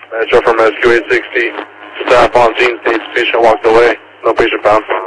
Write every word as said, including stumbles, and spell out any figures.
Metro from S Q eight sixty. Staff on scene states patient walked away. No patient found.